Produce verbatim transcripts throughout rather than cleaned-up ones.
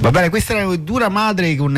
Va bene, questa era Dura Madre con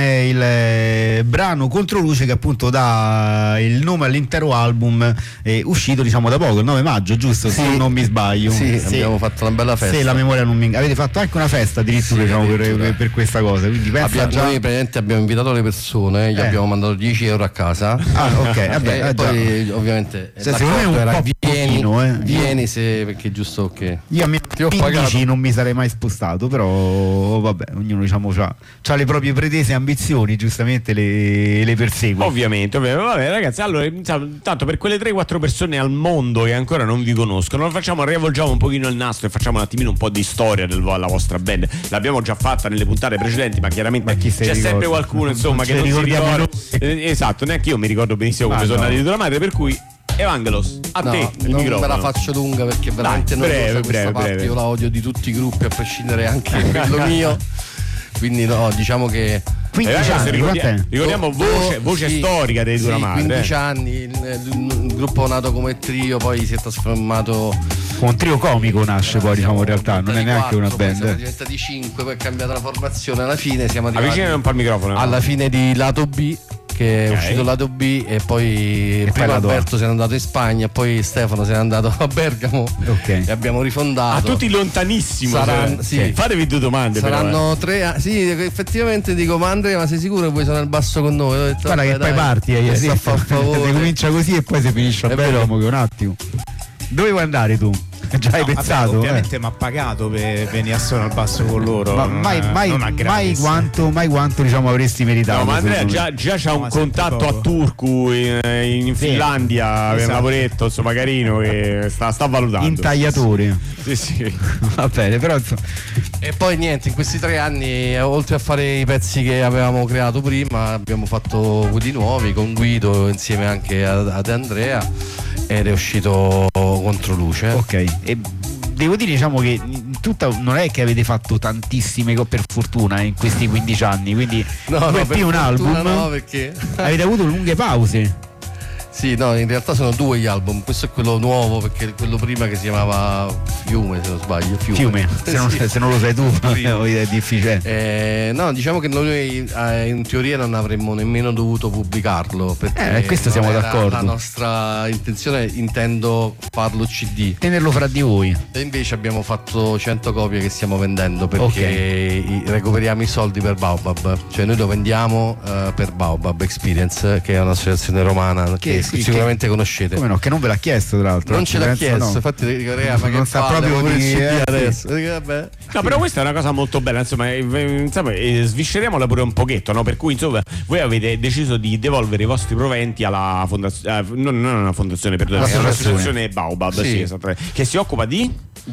il brano Controluce, che appunto dà il nome all'intero album, eh, uscito diciamo da poco, il nove maggio, giusto? Sì, se non mi sbaglio. Sì, sì, abbiamo fatto una bella festa. Se la memoria non mi... Avete fatto anche una festa addirittura, sì, diciamo, addirittura. Per, per questa cosa. Quindi pensa abbiamo, già... Noi praticamente abbiamo invitato le persone, gli eh. abbiamo mandato dieci euro a casa. Ah, ok, vabbè, e eh, poi ovviamente se secondo me è un era, po' vieni, pochino, eh. vieni se, perché è giusto che io a me ti ho pagato. non mi sarei mai spostato, però vabbè, ognuno diciamo ha le proprie pretese e ambizioni, giustamente le, le persegue. Ovviamente, ovviamente. Vabbè ragazzi, allora intanto per quelle tre quattro persone al mondo che ancora non vi conoscono, facciamo, riavvolgiamo un pochino il nastro e facciamo un attimino un po' di storia della vostra band. L'abbiamo già fatta nelle puntate precedenti, ma chiaramente ma c'è ricorda? Sempre qualcuno insomma non che non si ricorda. Eh, esatto, neanche io mi ricordo benissimo come ma sono no. nati di Dura Madre, per cui Evangelos, a no, te il non microfono. me la faccio lunga perché veramente Dai, non breve, so questa breve, parte, breve. io la odio di tutti i gruppi a prescindere anche quello mio, quindi no, diciamo che quindici Eh, anni, ricordiamo, quant'è? ricordiamo voce, voce sì, storica dei Dura sì, Madre. quindici anni, il, il, il gruppo nato come trio, poi si è trasformato con un trio comico nasce poi diciamo in realtà, non è neanche una quattro, poi band. siamo diventati cinque, poi è cambiata la formazione, alla fine siamo arrivati Avvicinati un po' al microfono. alla fine di lato B, che è Ok. uscito lato B, e poi E prima poi lato A. Alberto se n'è andato in Spagna, poi Stefano se n'è andato a Bergamo, Ok. e abbiamo rifondato. A tutti lontanissimo. Saranno- cioè. sì. Fatevi due domande. Saranno però, eh. tre anni. Sì, effettivamente dico, ma Andrea, ma sei sicuro che vuoi suonare il basso con noi? Ho detto, Guarda vabbè, che poi dai, parti, eh, questo sì. a fa favore. Si comincia così e poi si finisce a È vero. Bergamo, che un attimo. Dove vuoi andare tu? Già hai No, vabbè, pensato? ovviamente eh? mi ha pagato per venire a suonare al basso con loro. Ma non- mai, mai, non a mai gratis. quanto, mai quanto diciamo avresti meritato. No, ma Andrea secondo me. già, già c'ha No, un ma sempre contatto a poco. Turku in, in Sì. Finlandia per un Esatto. lavoretto insomma carino che sta, sta valutando. Intagliatore. Sì, sì. Va bene, però insomma, E poi niente, in questi tre anni, eh, oltre a fare i pezzi che avevamo creato prima, abbiamo fatto quelli nuovi con Guido insieme anche a- ad Andrea, ed è uscito Controluce. ok. E devo dire diciamo che in tutta non è che avete fatto tantissime cose per fortuna in questi quindici anni, quindi No, due no, per più un fortuna album. no, perché Avete avuto lunghe pause. sì, no, in realtà sono due gli album. Questo è quello nuovo, perché quello prima che si chiamava Fiume, se non sbaglio. Fiume, Fiume, se non, Sì. se non lo sai tu è difficile. Eh, no, diciamo che noi eh, in teoria non avremmo nemmeno dovuto pubblicarlo, perché Eh, questo non siamo era d'accordo. la nostra intenzione, intendo farlo C D. Tenerlo fra di voi. E invece abbiamo fatto cento copie che stiamo vendendo, perché i- recuperiamo i soldi per Baobab, cioè noi lo vendiamo eh, per Baobab Experience, che è un'associazione romana che, sì, sicuramente conoscete. Come no, che non ve l'ha chiesto tra l'altro. Non ce l'ha Penso chiesto, no. infatti dico, "Raga, ma Non che sa palle, proprio pure il di- C D eh, adesso." Dico, vabbè. No, però questa è una cosa molto bella, insomma, eh, insomma eh, svisceriamola pure un pochetto, no? Per cui insomma voi avete deciso di devolvere i vostri proventi alla fondazione, non, non una fondazione, perdono, è Associazione. un'associazione Baobab, sì. Sì. esattamente, che si occupa di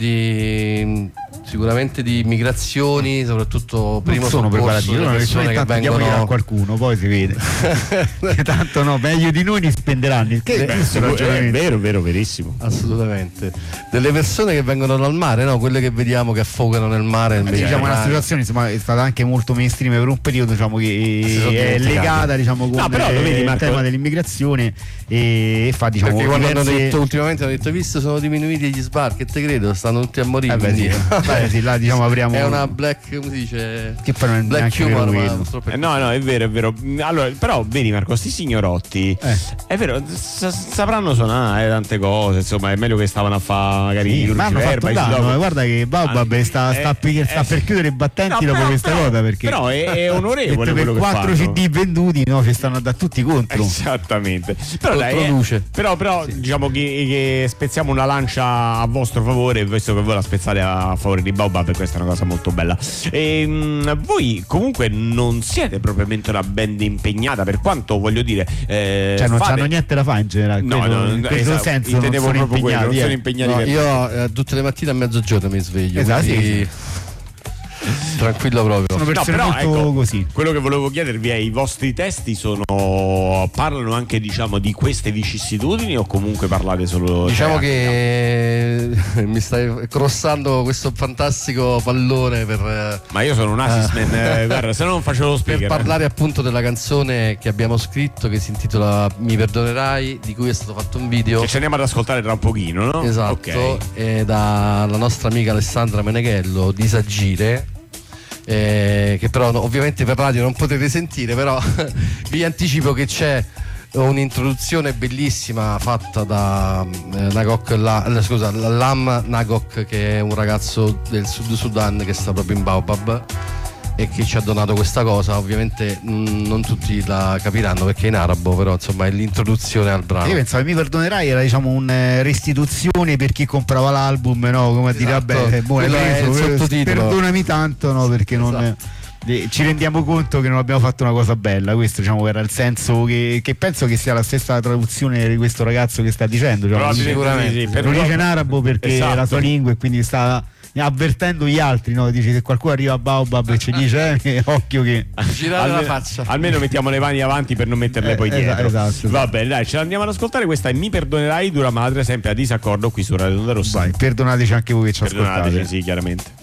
Di sicuramente di migrazioni, soprattutto primo non sono soccorso preparati, delle io persone che tanto diamogli a vengono. qualcuno, poi si vede. Tanto no, meglio di noi li spenderanno. Che Beh, questo è ragionamento. vero, vero, verissimo. Assolutamente. Delle persone che vengono dal mare, no? Quelle che vediamo che affogano nel mare. invece Diciamo di una mare. situazione insomma è stata anche molto mainstream per un periodo, diciamo che Si sono è dimenticati. legata diciamo con No, però lo eh, vedi, il Marco? tema dell'immigrazione e, e fa diciamo Perché quando hanno diverse- detto, ultimamente hanno detto, visto sono diminuiti gli sbarchi, e te credo, stanno tutti a morire. Eh beh, sì. quindi- Beh, sì, là diciamo apriamo È una black, come si dice? che poi non è Black neanche humor, vero ma quello. purtroppo è Eh, no, no, è vero, è vero. Allora, però vedi Marco, sti signorotti, Eh. è vero, sa- sapranno suonare tante cose, insomma, è meglio che stavano a fare magari Sì, i ma hanno cruciverba, fatto i danno, slogan. eh, guarda che Baobab Ah, sta, sta, eh, per, sta eh, per chiudere i battenti no, dopo però- questa però- cosa, perché però è, è onorevole detto quello per che quattro fanno. C D venduti no, ci stanno da tutti contro. Esattamente. Però dai, eh, Controluce. però, però diciamo che, che spezziamo una lancia a vostro favore, visto che voi la spezzate a favore di Baobab, e questa è una cosa molto bella. E, mh, voi comunque non siete propriamente una band impegnata, per quanto voglio dire eh, Cioè non fate- hanno niente da fare in generale, No, quello- no, in questo esatto, senso non intendevo sono proprio quello, impegnati. non sono eh. impegnati No, per- io eh, tutte le mattine a mezzogiorno mi sveglio. Esatto, quindi tranquillo proprio. Sono No, persone però, molto ecco, così. quello che volevo chiedervi è: i vostri testi sono parlano anche diciamo di queste vicissitudini o comunque parlate solo Diciamo cioè, che mi stai crossando questo fantastico pallone per, eh, ma io sono un assisman, eh, guarda, se no non facevo lo per speaker. parlare appunto della canzone che abbiamo scritto, che si intitola Mi perdonerai, di cui è stato fatto un video. Che ci andiamo ad ascoltare tra un pochino, no? Esatto, Ok. e dalla nostra amica Alessandra Meneghello, Disagire, eh, che però no, ovviamente per radio non potete sentire, però vi anticipo che c'è un'introduzione bellissima fatta da eh, Nagok la, scusa, Lam Nagok, che è un ragazzo del Sud Sudan che sta proprio in Baobab e che ci ha donato questa cosa. Ovviamente mh, non tutti la capiranno perché è in arabo, però insomma è l'introduzione al brano. Io pensavo, mi perdonerai, era diciamo un eh, restituzione per chi comprava l'album, no? Come a dire, Esatto. vabbè, buono, Quello è il preso, sottotitolo. perdonami tanto, no? Perché non Esatto. eh, ci rendiamo conto che non abbiamo fatto una cosa bella. Questo diciamo era il senso che, che penso che sia la stessa traduzione di questo ragazzo che sta dicendo, cioè, Probabilmente sicuramente. sì, sì, per lo dice Bob- in arabo perché Esatto. è la sua lingua e quindi sta avvertendo gli altri, no? Dice, se qualcuno arriva a Baobab e ci dice eh, occhio che Girare la Almeno, faccia. almeno mettiamo le mani avanti per non metterle Eh, poi esa- dietro. esatto. Va bene, dai, ce l'andiamo ad ascoltare. Questa è Mi perdonerai, Dura Madre, sempre a disaccordo qui su Radio Onda Rossa. vai, perdonateci anche voi che ci Perdonateci, ascoltate. sì, chiaramente.